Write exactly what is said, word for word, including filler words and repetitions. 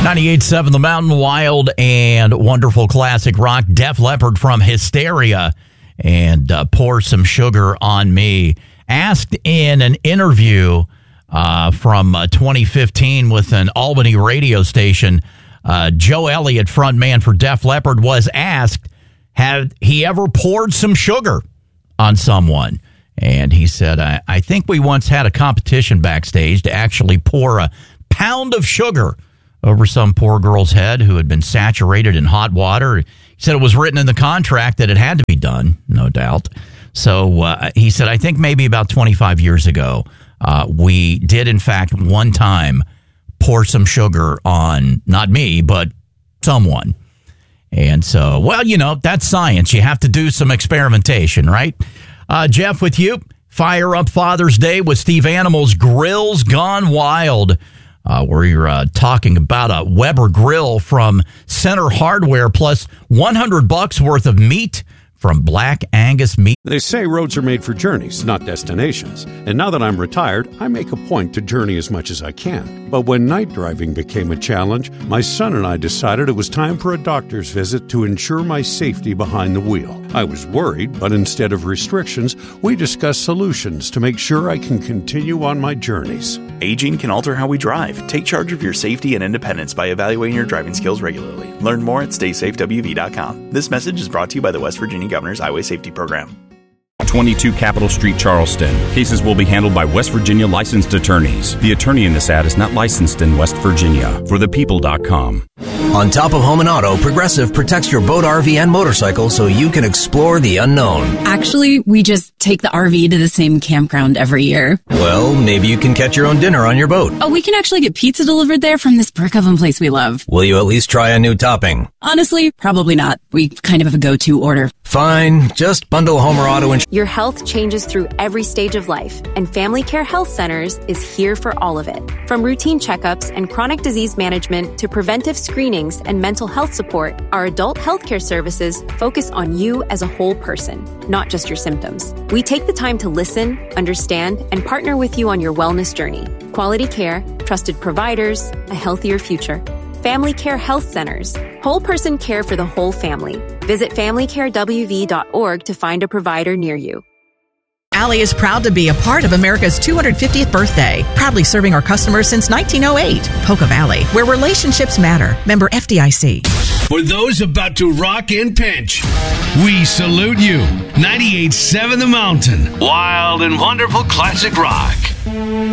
ninety-eight point seven The Mountain, Wild and Wonderful Classic Rock. Def Leppard from Hysteria and uh, Pour Some Sugar on Me. Asked in an interview uh, from uh, twenty fifteen with an Albany radio station, uh, Joe Elliott, frontman for Def Leppard, was asked, had he ever poured some sugar on someone? And he said, I, I think we once had a competition backstage to actually pour a pound of sugar over some poor girl's head who had been saturated in hot water. He said it was written in the contract that it had to be done, no doubt. So uh, he said, I think maybe about twenty-five years ago, uh, we did, in fact, one time pour some sugar on, not me, but someone. And so, well, you know, that's science. You have to do some experimentation, right? Uh, Jeff, with you, fire up Father's Day with Steve Animal's Grills Gone Wild. Uh, where you're uh, talking about a Weber grill from Center Hardware, plus one hundred bucks worth of meat from Black Angus meat. They say roads are made for journeys, not destinations. And now that I'm retired, I make a point to journey as much as I can. But when night driving became a challenge, my son and I decided it was time for a doctor's visit to ensure my safety behind the wheel. I was worried, but instead of restrictions, we discussed solutions to make sure I can continue on my journeys. Aging can alter how we drive. Take charge of your safety and independence by evaluating your driving skills regularly. Learn more at stay safe w v dot com. This message is brought to you by the West Virginia Governor's Highway Safety Program. twenty-two Capitol Street, Charleston. Cases will be handled by West Virginia licensed attorneys. The attorney in this ad is not licensed in West Virginia. For the people dot com. On top of home and auto, Progressive protects your boat, R V, and motorcycle so you can explore the unknown. Actually, we just take the R V to the same campground every year. Well, maybe you can catch your own dinner on your boat. Oh, we can actually get pizza delivered there from this brick oven place we love. Will you at least try a new topping? Honestly, probably not. We kind of have a go-to order. Fine, just bundle home or auto insurance. Your health changes through every stage of life, and Family Care Health Centers is here for all of it. From routine checkups and chronic disease management to preventive screenings and mental health support, our adult healthcare services focus on you as a whole person, not just your symptoms. We take the time to listen, understand, and partner with you on your wellness journey. Quality care, trusted providers, a healthier future. Family Care Health Centers. Whole person care for the whole family. Visit family care w v dot org to find a provider near you. Allie is proud to be a part of America's two hundred fiftieth birthday, proudly serving our customers since nineteen oh eight. Polka Valley, where relationships matter. Member F D I C. For those about to rock and pinch, we salute you. ninety-eight point seven The Mountain, Wild and Wonderful Classic Rock.